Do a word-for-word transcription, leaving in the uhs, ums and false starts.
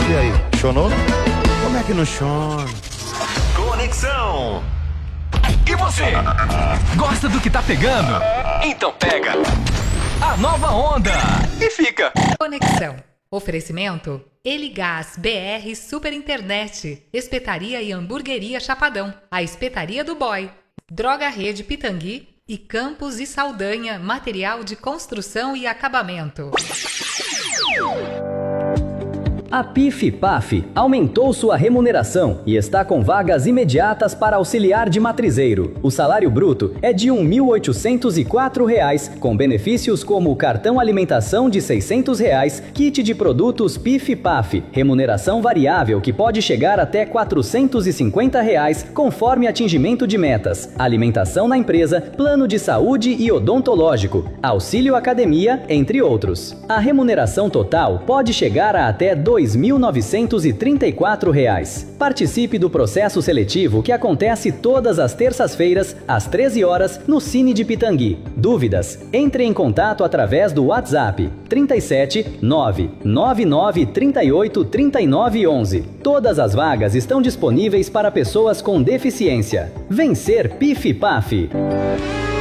E aí, chonou? Como é que não chona? Conexão. E você? Gosta do que tá pegando? Então pega a nova onda e fica. Conexão. Oferecimento Eligás B R Super Internet, Espetaria e Hamburgueria Chapadão, a Espetaria do Boy, Droga Rede Pitangui e Campos e Saldanha, material de construção e acabamento. A PIF-PAF aumentou sua remuneração e está com vagas imediatas para auxiliar de matrizeiro. O salário bruto é de um mil oitocentos e quatro reais, com benefícios como cartão alimentação de seiscentos reais, kit de produtos PIF-PAF, remuneração variável que pode chegar até quatrocentos e cinquenta reais, conforme atingimento de metas, alimentação na empresa, plano de saúde e odontológico, auxílio academia, entre outros. A remuneração total pode chegar a até dois mil novecentos e trinta e quatro reais. Participe do processo seletivo que acontece todas as terças-feiras, às treze horas, no Cine de Pitangui. Dúvidas? Entre em contato através do WhatsApp trinta e sete, nove nove nove, trinta e oito, trinta e nove, onze. Todas as vagas estão disponíveis para pessoas com deficiência. Vencer PIF-PAF.